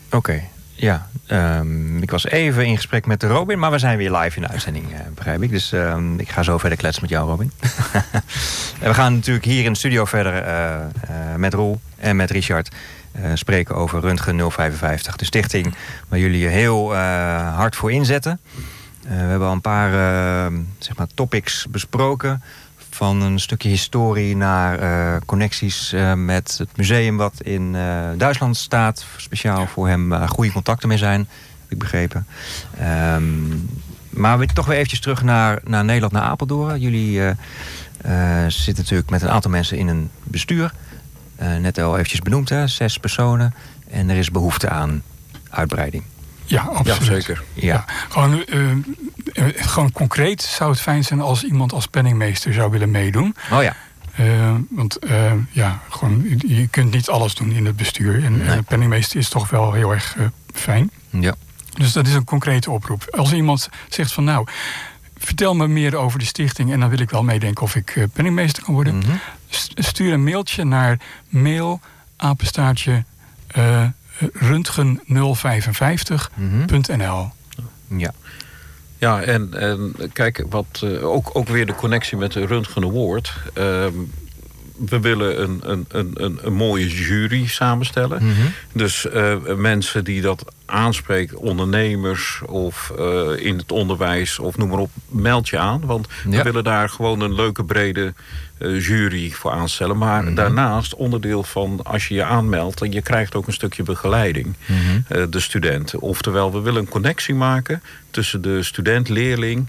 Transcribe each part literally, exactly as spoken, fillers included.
Oké, okay, ja. Um, ik was even in gesprek met Robin, maar we zijn weer live in de uitzending, uh, begrijp ik. Dus um, ik ga zo verder kletsen met jou, Robin. En we gaan natuurlijk hier in de studio verder uh, uh, met Roel en met Richard uh, spreken over Röntgen nul vijfenvijftig. De stichting waar jullie je heel uh, hard voor inzetten. Uh, we hebben al een paar uh, zeg maar topics besproken. Van een stukje historie naar uh, connecties uh, met het museum wat in uh, Duitsland staat. Speciaal voor hem uh, goede contacten mee zijn, heb ik begrepen. Um, maar we toch weer eventjes terug naar, naar Nederland, naar Apeldoorn. Jullie uh, uh, zitten natuurlijk met een aantal mensen in een bestuur. Uh, net al eventjes benoemd, hè, zes personen. En er is behoefte aan uitbreiding. Ja, absoluut. Ja, zeker. Ja. Ja, gewoon, uh, uh, gewoon concreet zou het fijn zijn als iemand als penningmeester zou willen meedoen. Oh ja. Uh, want uh, ja, gewoon, je kunt niet alles doen in het bestuur. En nee. uh, penningmeester is toch wel heel erg uh, fijn. Ja. Dus dat is een concrete oproep. Als iemand zegt van nou, vertel me meer over de stichting en dan wil ik wel meedenken of ik uh, penningmeester kan worden. Mm-hmm. Stuur een mailtje naar mail apenstaartje uh, röntgen nul vijfenvijftig punt n l. Mm-hmm. Ja. Ja, en, en kijk, wat, uh, ook, ook weer de connectie met de Röntgen Award. Uh, we willen een, een, een, een mooie jury samenstellen. Mm-hmm. Dus uh, mensen die dat aanspreken, ondernemers of uh, in het onderwijs of noem maar op, meld je aan. Want ja. we willen daar gewoon een leuke brede uh, jury voor aanstellen. Maar mm-hmm. daarnaast onderdeel van als je je aanmeldt, je krijgt ook een stukje begeleiding. Mm-hmm. Uh, de studenten. Oftewel, we willen een connectie maken tussen de student, leerling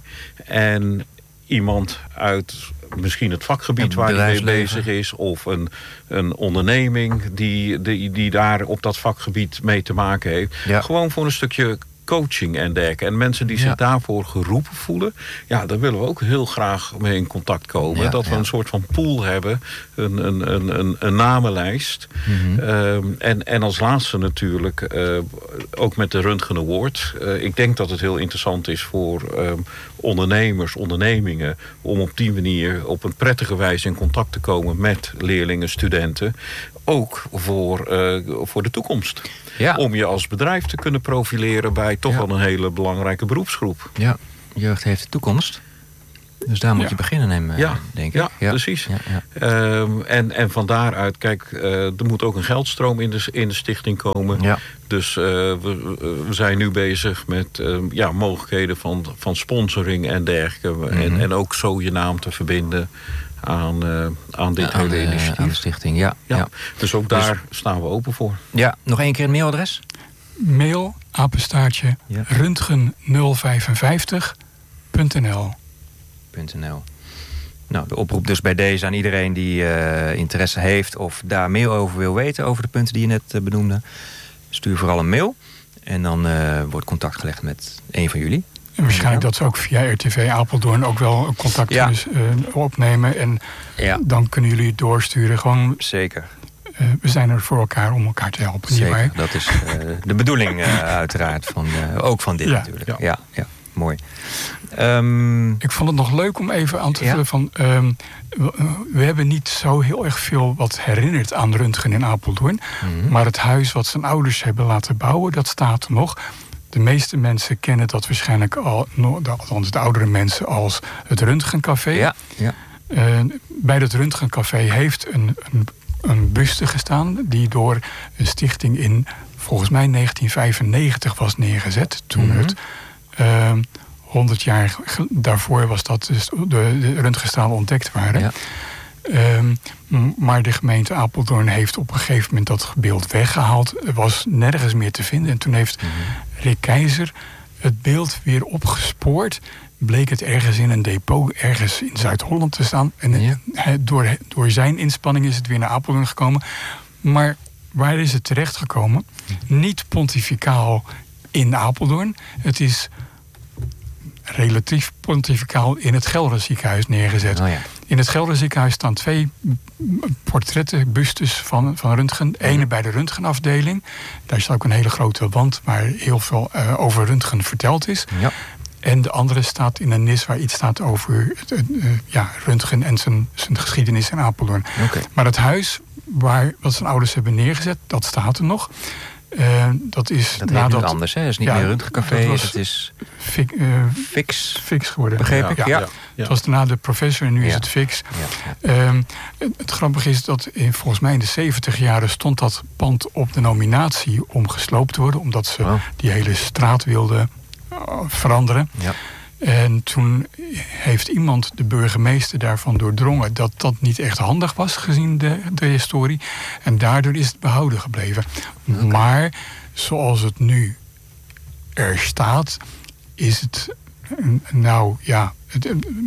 en iemand uit misschien het vakgebied waar hij mee bezig is, of een, een onderneming die, die, die daar op dat vakgebied mee te maken heeft. Ja. Gewoon voor een stukje coaching en dergelijke. En mensen die zich ja. daarvoor geroepen voelen, ja, daar willen we ook heel graag mee in contact komen. Ja, dat we ja. een soort van pool hebben, een, een, een, een, een namenlijst. Mm-hmm. Um, en, en als laatste natuurlijk, uh, ook met de Röntgen Award. Uh, ik denk dat het heel interessant is voor um, ondernemers, ondernemingen, om op die manier op een prettige wijze in contact te komen met leerlingen, studenten. Ook voor, uh, voor de toekomst. Ja. Om je als bedrijf te kunnen profileren bij toch ja. wel een hele belangrijke beroepsgroep. Ja, jeugd heeft de toekomst. Dus daar moet ja. je beginnen, nemen, ja. denk ik. Ja, ja. precies. Ja, ja. Um, en, en van daaruit, kijk, uh, er moet ook een geldstroom in de, in de stichting komen. Ja. Dus uh, we, we zijn nu bezig met uh, ja, mogelijkheden van, van sponsoring en dergelijke. Mm-hmm. En, en ook zo je naam te verbinden aan, uh, aan dit ja, hele aan, initiatief. Aan de stichting, ja. ja. ja. Dus ook daar dus, staan we open voor. Ja, nog één keer een mailadres? Mail, apenstaartje, ja. röntgen nul vijfenvijftig punt n l. .nl. Nou, de oproep dus bij deze aan iedereen die uh, interesse heeft of daar meer over wil weten, over de punten die je net uh, benoemde. Stuur vooral een mail en dan uh, wordt contact gelegd met een van jullie. En waarschijnlijk ja. dat ze ook via R T V Apeldoorn ook wel contact ja. dus, uh, opnemen. En ja. dan kunnen jullie het doorsturen. Gewoon, zeker. Uh, we zijn er voor elkaar om elkaar te helpen. Zeker, niet dat is uh, de bedoeling uh, uiteraard. Van, uh, ook van dit ja. natuurlijk. Ja, ja, ja. Mooi. Um, ik vond het nog leuk om even aan te vullen ja? van... Um, we, we hebben niet zo heel erg veel wat herinnert aan Röntgen in Apeldoorn. Mm-hmm. Maar het huis wat zijn ouders hebben laten bouwen, dat staat er nog. De meeste mensen kennen dat waarschijnlijk al, althans de oudere mensen, als het Röntgencafé. Ja, ja. Uh, bij dat Röntgencafé heeft een, een, een buste gestaan die door een stichting in volgens mij negentien vijfennegentig was neergezet. Toen mm-hmm. het uh, honderd jaar daarvoor was dat dus de, de röntgenstralen ontdekt waren. Ja. Um, maar de gemeente Apeldoorn heeft op een gegeven moment dat beeld weggehaald. Er was nergens meer te vinden. En toen heeft mm-hmm. Rick Keizer het beeld weer opgespoord. Bleek het ergens in een depot, ergens in Zuid-Holland te staan. En ja. door, door zijn inspanning is het weer naar Apeldoorn gekomen. Maar waar is het terechtgekomen? Niet pontificaal in Apeldoorn. Het is relatief pontificaal in het Gelderziekenhuis neergezet. Oh ja. In het Gelderziekenhuis staan twee portretten, bustes van, van Röntgen. De ene bij de röntgenafdeling. Daar is ook een hele grote wand waar heel veel uh, over Röntgen verteld is. Ja. En de andere staat in een nis waar iets staat over het, uh, ja, Röntgen en zijn, zijn geschiedenis in Apeldoorn. Okay. Maar het huis waar, wat zijn ouders hebben neergezet, dat staat er nog. Uh, dat is dat heet nu anders, hè? Het is niet ja, meer Röntgencafé, het is Fix, uh, Fix. Fix geworden. Begreep ik, ja. ja. ja. Het was daarna de Professor en nu ja. is het Fix. Ja, ja. Um, het, het grappige is dat in, volgens mij in de zeventig jaren stond dat pand op de nominatie om gesloopt te worden, omdat ze oh. die hele straat wilden uh, veranderen. Ja. En toen heeft iemand de burgemeester daarvan doordrongen dat dat niet echt handig was gezien de, de historie. En daardoor is het behouden gebleven. Okay. Maar zoals het nu er staat, is het nou ja. Het,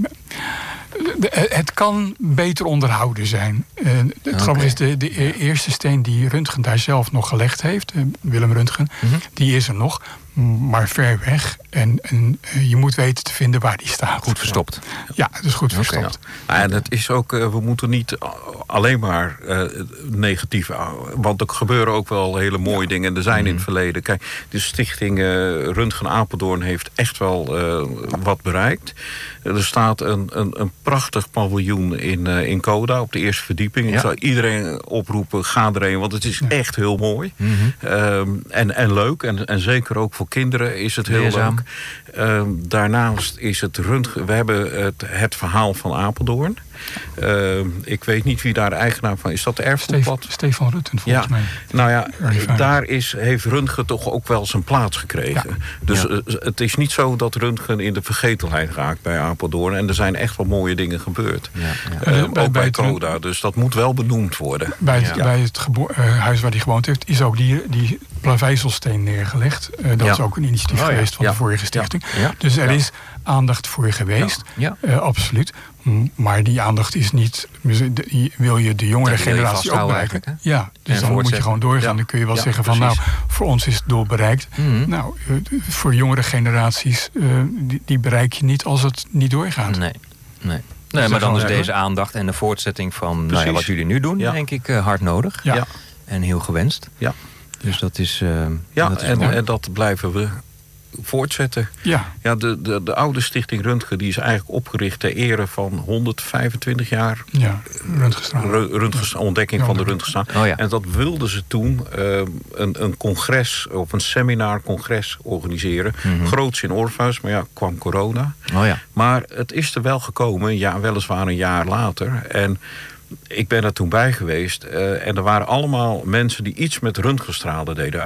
het kan beter onderhouden zijn. Uh, het okay. grappige is, de, de eerste steen die Röntgen daar zelf nog gelegd heeft, uh, Willem Röntgen, mm-hmm. die is er nog, maar ver weg. En, en uh, je moet weten te vinden waar die staat. Goed verstopt. Ja, het is goed okay, verstopt. Ja. En het is ook, uh, we moeten niet alleen maar uh, negatief, uh, want er gebeuren ook wel hele mooie ja. dingen. En er zijn mm-hmm. in het verleden. Kijk, de stichting uh, Röntgen Apeldoorn heeft echt wel uh, wat bereikt. Er staat een, een, een prachtig paviljoen in, uh, in Coda op de eerste verdieping. Ja. Ik zou iedereen oproepen, ga erheen, want het is ja. echt heel mooi. Mm-hmm. Um, en, en leuk. En, en zeker ook voor kinderen is het heel Leerzaam. leuk. Um, daarnaast is het Röntgen. We hebben het, het verhaal van Apeldoorn. Uh, ik weet niet wie daar de eigenaar van is. Dat de erfgoedpad? Stefan Rutten, volgens ja. mij. Nou ja, daar is, heeft Röntgen toch ook wel zijn plaats gekregen. Ja. Dus ja. Uh, het is niet zo dat Röntgen in de vergetelheid raakt bij Apeldoorn. En er zijn echt wel mooie dingen gebeurd. Ja, ja. Uh, uh, ook bij, bij Coda. Het, dus dat moet wel benoemd worden. Bij het, ja. bij het gebo- uh, huis waar hij gewoond heeft, is ook die, die plaveiselsteen neergelegd. Uh, dat ja. is ook een initiatief oh, geweest ja. van ja. de vorige stichting. Ja. Ja. Dus er ja. is aandacht voor geweest. Ja. Ja. Uh, absoluut. Maar die aandacht is niet. Wil je de jongere generatie ook bereiken? Ja, dus dan moet je gewoon doorgaan. Ja. Dan kun je wel ja, zeggen van precies. nou, voor ons is het doel bereikt. Mm-hmm. Nou, voor jongere generaties, uh, die, die bereik je niet als het niet doorgaat. Nee, nee. Nee, maar dan is deze aandacht en de voortzetting van nou ja, wat jullie nu doen, ja. denk ik, uh, hard nodig. Ja. Ja. En heel gewenst. Ja. Dus dat is. Uh, ja, dat is en, en dat blijven we voortzetten. Ja. Ja, de, de, de oude stichting Röntgen die is eigenlijk opgericht ter ere van honderdvijfentwintig jaar ja, Röntgen, ontdekking ja, van de Röntgenstraal. Oh ja. En dat wilden ze toen uh, een, een congres of een seminar-congres organiseren. Mm-hmm. Groots in Orpheus, maar ja, kwam corona. Oh ja. Maar het is er wel gekomen, ja, weliswaar een jaar later. En ik ben er toen bij geweest. Uh, en er waren allemaal mensen die iets met röntgenstralen deden.